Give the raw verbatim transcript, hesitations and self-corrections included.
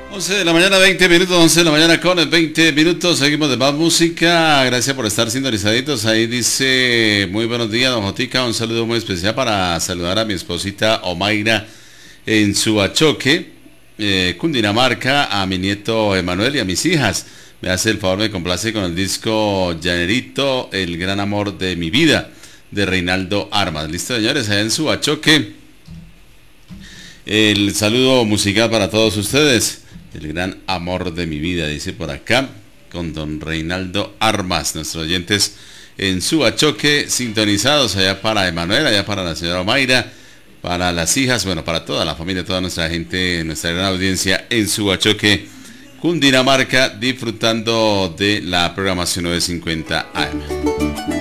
once de la mañana, veinte minutos, once de la mañana con veinte minutos, seguimos de más música, gracias por estar sintonizaditos, ahí dice, muy buenos días, don Jotica, un saludo muy especial para saludar a mi esposita Omaira en Suachoque, eh, Cundinamarca, a mi nieto Emanuel y a mis hijas, me hace el favor, me complace con el disco Llanerito, el gran amor de mi vida, de Reinaldo Armas, listo señores, allá en Suachoque, el saludo musical para todos ustedes. El gran amor de mi vida, dice por acá, con don Reinaldo Armas, nuestros oyentes en Suachoque, sintonizados allá para Emanuel, allá para la señora Omaira, para las hijas, bueno, para toda la familia, toda nuestra gente, nuestra gran audiencia en Suachoque, Cundinamarca, disfrutando de la programación novecientos cincuenta A M.